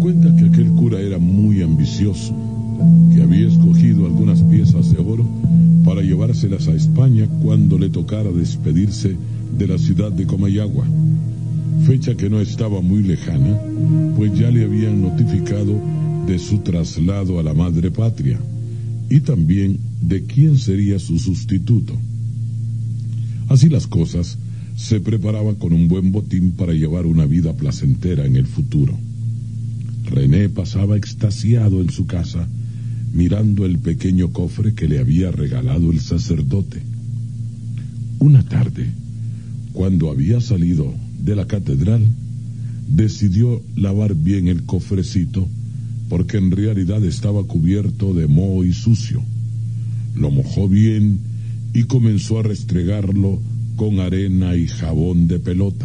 cuenta que aquel cura era muy ambicioso, que había escogido algunas piezas de oro para llevárselas a España cuando le tocara despedirse de la ciudad de Comayagua, fecha que no estaba muy lejana, pues ya le habían notificado de su traslado a la madre patria y también de quién sería su sustituto. Así las cosas, se preparaba con un buen botín para llevar una vida placentera en el futuro. René pasaba extasiado en su casa, mirando el pequeño cofre que le había regalado el sacerdote. Una tarde, cuando había salido de la catedral, decidió lavar bien el cofrecito, porque en realidad estaba cubierto de moho y sucio. Lo mojó bien y comenzó a restregarlo con arena y jabón de pelota.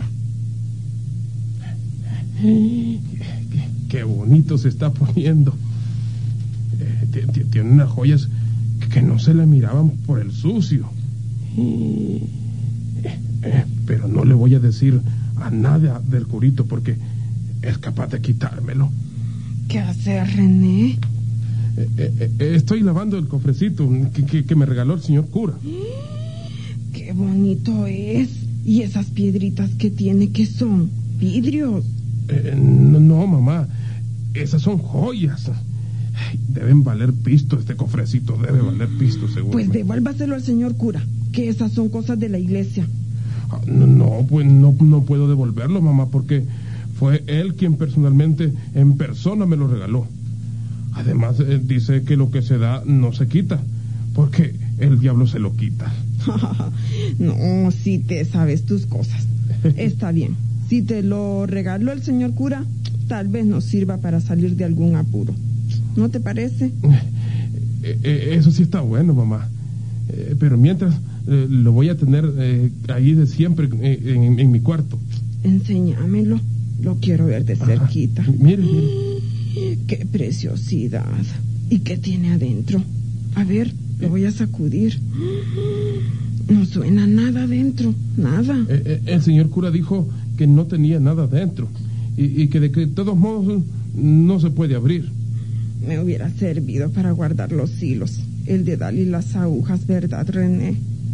Qué bonito se está poniendo. Tiene unas joyas que no se le miraban por el sucio. Pero no le voy a decir a nadie del curito porque es capaz de quitármelo. ¿Qué haces, René? Estoy lavando el cofrecito que me regaló el señor cura. ¡Qué bonito es! ¿Y esas piedritas que tiene, qué son? ¿Vidrios? No, mamá. Esas son joyas. Deben valer pisto este cofrecito. Debe valer pisto, seguro. Pues devuélvaselo al señor cura, que esas son cosas de la iglesia. No, pues no puedo devolverlo, mamá, porque fue él quien personalmente, en persona, me lo regaló. Además, dice que lo que se da no se quita, porque el diablo se lo quita. No, si te sabes tus cosas. Está bien. Si te lo regaló el señor cura, tal vez nos sirva para salir de algún apuro. ¿No te parece? Eso sí está bueno, mamá. Pero mientras, lo voy a tener ahí de siempre en mi cuarto. Enséñamelo. Lo quiero ver de cerquita. Mire. ¡Qué preciosidad! ¿Y qué tiene adentro? A ver, lo voy a sacudir. No suena nada adentro, nada. El señor cura dijo que no tenía nada adentro y que de todos modos no se puede abrir. Me hubiera servido para guardar los hilos, el dedal y las agujas, ¿verdad, René?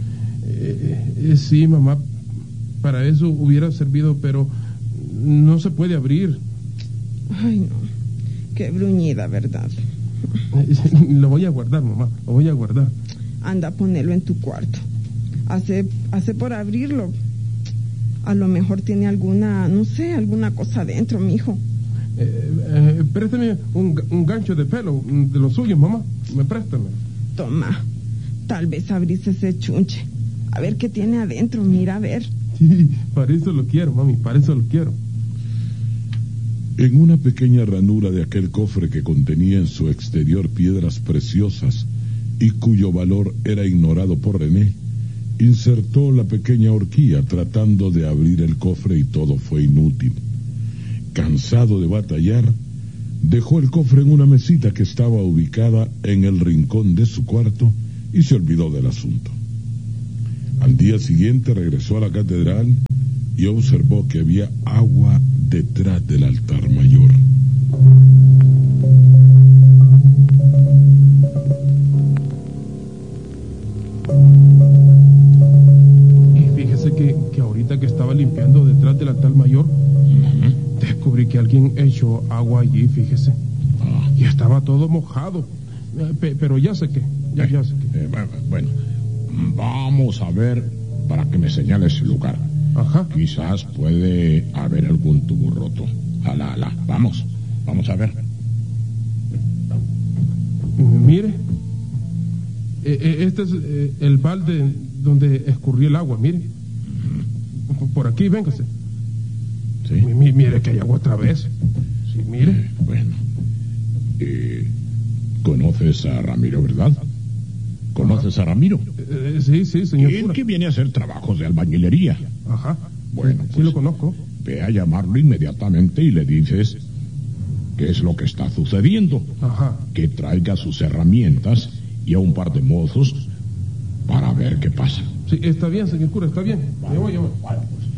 Sí, mamá, para eso hubiera servido, pero no se puede abrir. Ay, no. Qué bruñida, ¿verdad? Lo voy a guardar, mamá, lo voy a guardar. Anda, ponelo en tu cuarto. Hace por abrirlo. A lo mejor tiene alguna cosa adentro, mijo. Préstame un gancho de pelo de los suyos, mamá. Préstame. Toma. Tal vez abrís ese chunche. A ver qué tiene adentro, mira, a ver. Sí, para eso lo quiero, mami, para eso lo quiero. En una pequeña ranura de aquel cofre que contenía en su exterior piedras preciosas y cuyo valor era ignorado por René, insertó la pequeña horquilla tratando de abrir el cofre y todo fue inútil. Cansado de batallar, dejó el cofre en una mesita que estaba ubicada en el rincón de su cuarto y se olvidó del asunto. Al día siguiente regresó a la catedral y observó que había agua detrás del altar mayor. Y fíjese que ahorita que estaba limpiando detrás del altar mayor, descubrí que alguien echó agua allí, fíjese. Y estaba todo mojado. Pero ya sé que. Bueno, vamos a ver para que me señales el lugar. Ajá. Quizás puede haber algún tubo roto. Vamos a ver. Mire, este es el balde donde escurrió el agua, mire. Por aquí, véngase. Sí. Mire que hay agua otra vez. Sí, mire. Bueno. ¿Conoces a Ramiro, verdad? ¿Conoces a Ramiro? Sí, señor ¿Y cura. que viene a hacer trabajos de albañilería? Ajá. Bueno, sí, pues, lo conozco. Ve a llamarlo inmediatamente y le dices qué es lo que está sucediendo. Ajá. Que traiga sus herramientas y a un par de mozos para ver qué pasa. Sí, está bien, señor cura, está bien. Vale, Me voy. vale, pues.